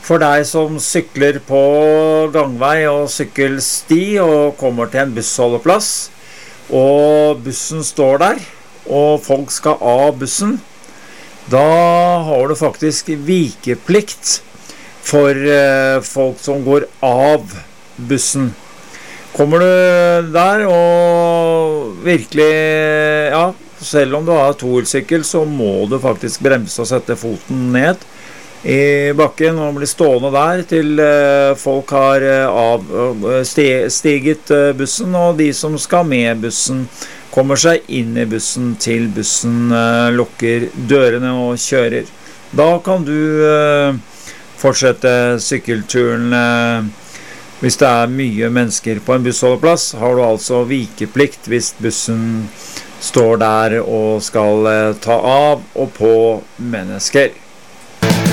For deg som sykler på gangvei og sykkelsti og kommer til en bussholdeplass, og bussen står der, og folk skal av bussen, da har du faktisk vikeplikt for folk som går av bussen. Kommer du der og virkelig, ja, selv om du har tohjulssykkel, så må du faktisk bremse og sette foten ned i bakken og bli stående der til folk har stiget bussen, og de som skal med bussen kommer seg inn i bussen til bussen lukker dørene og kjører. Da kan du fortsette sykkelturen. Hvis det er mye mennesker på en bussholdeplass, har du altså vikeplikt hvis bussen står der og skal ta av og på mennesker.